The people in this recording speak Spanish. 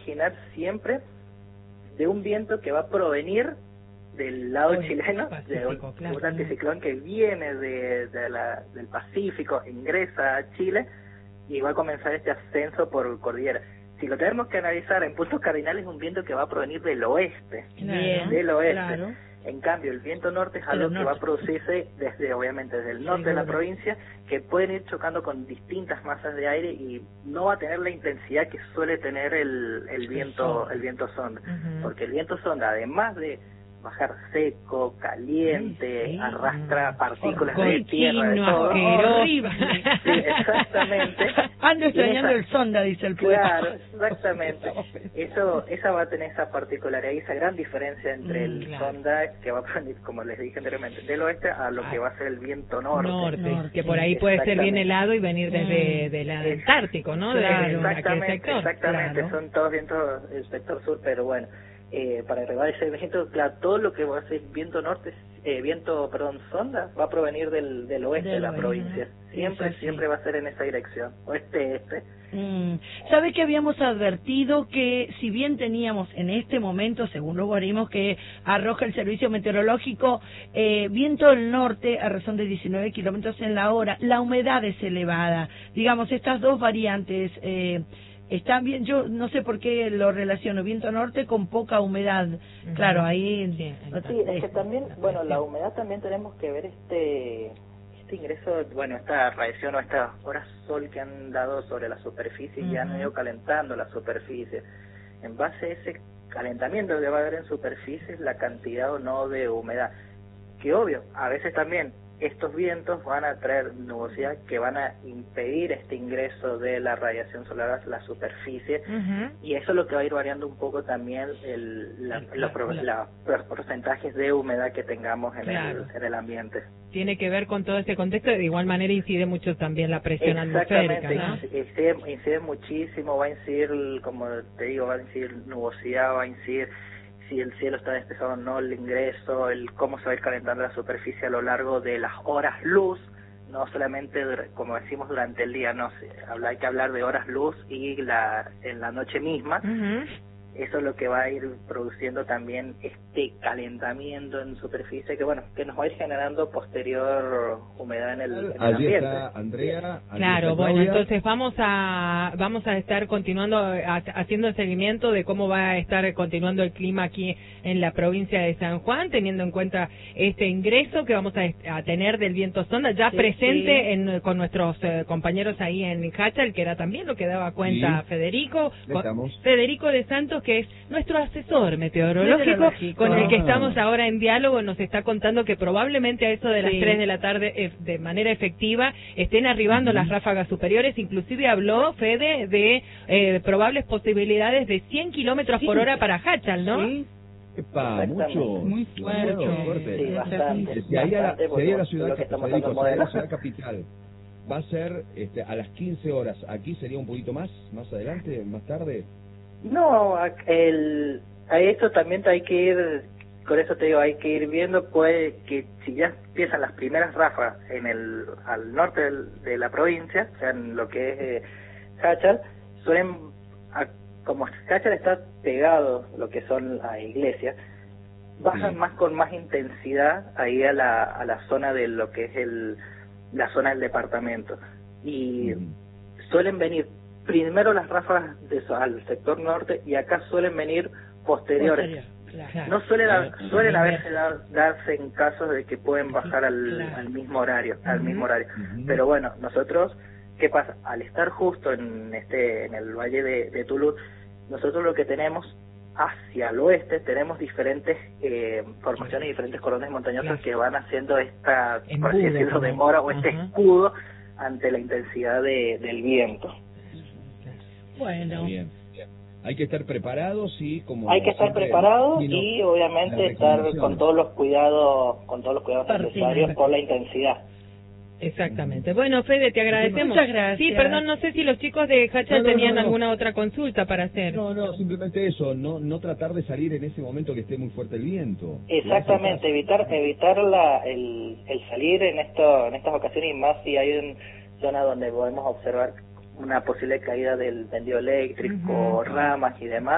originar siempre de un viento que va a provenir del lado chileno, de un anticiclón que viene del Pacífico, ingresa a Chile y va a comenzar este ascenso por cordillera. Si lo tenemos que analizar en puntos cardinales, es un viento que va a provenir del oeste, del oeste. Claro. En cambio, el viento norte es algo que va a producirse obviamente desde el norte de la provincia, que pueden ir chocando con distintas masas de aire y no va a tener la intensidad que suele tener el viento sonda, porque el viento sonda, además de bajar seco, caliente, arrastra partículas de tierra, de todo. Horrible. Sí, exactamente. Ando extrañando el sonda, dice el poeta. Claro, exactamente. Esa va a tener esa particularidad y esa gran diferencia entre el sonda, que va a venir, como les dije anteriormente, del oeste a lo que va a ser el viento norte. Que por ahí puede ser bien helado y venir desde el Antártico, ¿no? Claro, exactamente. Son todos vientos del sector sur, pero bueno. Para agregar ese viento, claro, todo lo que va a ser viento norte, sonda, va a provenir del oeste de la provincia. Siempre va a ser en esa dirección, oeste-este. ¿Sabe que habíamos advertido que si bien teníamos en este momento, según los guarismos que arroja el servicio meteorológico, viento del norte a razón de 19 kilómetros en la hora, la humedad es elevada? Digamos, estas dos variantes están bien, yo no sé por qué lo relaciono, viento norte con poca humedad. Claro, ahí... Sí, es que también, bueno, la humedad también tenemos que ver este ingreso, bueno, esta radiación o estas horas sol que han dado sobre la superficie y han ido calentando la superficie. En base a ese calentamiento que va a haber en superficie, la cantidad o no de humedad. Que obvio, a veces también estos vientos van a traer nubosidad que van a impedir este ingreso de la radiación solar a la superficie, y eso es lo que va a ir variando un poco también los porcentajes de humedad que tengamos en el ambiente. Tiene que ver con todo ese contexto, de igual manera incide mucho también la presión atmosférica, ¿no? Incide muchísimo, va a incidir, como te digo, va a incidir nubosidad, va a incidir si el cielo está despejado o no, el ingreso, cómo se va a ir calentando la superficie a lo largo de las horas luz, no solamente, como decimos, durante el día, no, hay que hablar de horas luz y en la noche misma. Eso es lo que va a ir produciendo también este calentamiento en superficie que nos va a ir generando posterior humedad en el ambiente. Está Andrea. Claro, bueno, entonces vamos a estar continuando haciendo el seguimiento de cómo va a estar continuando el clima aquí en la provincia de San Juan, teniendo en cuenta este ingreso que vamos a tener del viento sonda ya presente con nuestros compañeros ahí en Hachal, que era también lo que daba cuenta Federico de Santos, que es nuestro asesor meteorológico, con el que estamos ahora en diálogo. Nos está contando que probablemente a eso de las 3 de la tarde, de manera efectiva, estén arribando las ráfagas superiores. Inclusive habló Fede de probables posibilidades de 100 kilómetros por hora para Hachal, ¿no? Sí. Epa, muy fuerte. Sí, bastante. Si ahí a la ciudad la ciudad capital va a ser a las 15 horas, aquí sería un poquito más adelante, más tarde. No, a esto también hay que ir, con eso te digo, hay que ir viendo, puede que si ya empiezan las primeras ráfagas al norte de la provincia, o sea, en lo que es Hachal, como Hachal está pegado lo que son las iglesias, bajan con más intensidad ahí a la zona de lo que es la zona del departamento, y suelen venir primero las ráfagas al sector norte y acá suelen venir posteriores. No suelen darse en casos de que pueden bajar al mismo horario, Pero bueno, nosotros, ¿qué pasa? Al estar justo en el valle de Tulud, nosotros lo que tenemos hacia el oeste, tenemos diferentes formaciones, diferentes coronas montañosas que van haciendo esta, por así decirlo, demora o este escudo ante la intensidad del viento. Bueno, bien. Hay que estar preparados hay que estar preparados y obviamente estar con todos los cuidados necesarios por la intensidad. Exactamente. Bueno, Fede, te agradecemos. Muchas gracias. Sí, perdón, no sé si los chicos de Hachal tenían alguna otra consulta para hacer. No, simplemente eso, no tratar de salir en ese momento que esté muy fuerte el viento. Exactamente, evitar el salir en estas ocasiones, y más si hay una zona donde podemos observar una posible caída del tendido eléctrico, ramas y demás.